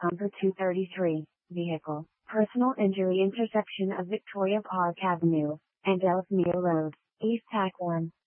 for 233, vehicle, personal injury intersection of Victoria Park Avenue and Ellesmere Road, East Tackworm.